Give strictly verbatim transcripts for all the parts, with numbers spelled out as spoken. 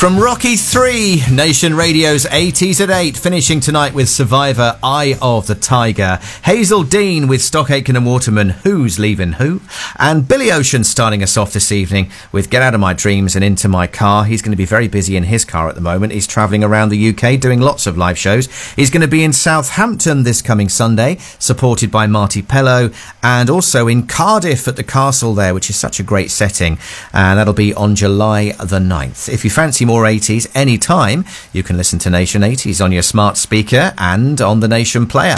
From Rocky three, Nation Radio's eighties at eight, finishing tonight with Survivor, Eye of the Tiger. Hazel Dean with Stock Aitken and Waterman, Who's Leaving Who? And Billy Ocean starting us off this evening with Get Out of My Dreams and Into My Car. He's going to be very busy in his car at the moment. He's travelling around the U K doing lots of live shows. He's going to be in Southampton this coming Sunday, supported by Marty Pello, and also in Cardiff at the Castle there, which is such a great setting. And that'll be on July the ninth. If you fancy more eighties anytime, you can listen to Nation eighties on your smart speaker and on the Nation player.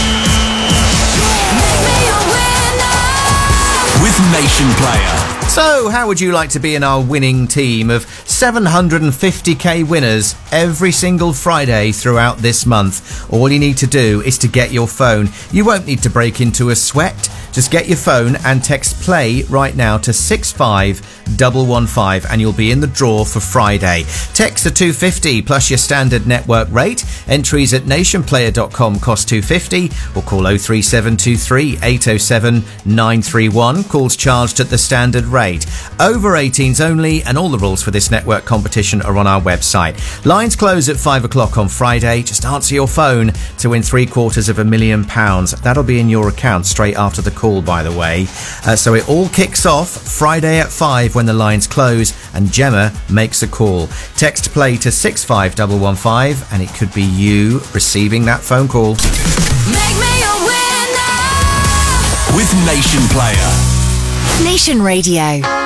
With Nation Player. So, how would you like to be in our winning team of seven hundred fifty k winners every single Friday throughout this month? All you need to do is to get your phone. You won't need to break into a sweat. Just get your phone and text play right now to six five one one five and you'll be in the draw for Friday. Text to two fifty plus your standard network rate. Entries at nationplayer dot com cost two fifty or call oh three seven two three eight oh seven nine three one. Calls charged at the standard rate. Over eighteens only, and all the rules for this network competition are on our website. Lines close at five o'clock on Friday. Just answer your phone to win three quarters of a million pounds. That'll be in your account straight after the call, by the way. Uh, so it all kicks off Friday at five when the lines close and Gemma makes a call. Text play to six five one one five and it could be you receiving that phone call. Make me a winner with Nation Player. Nation Radio.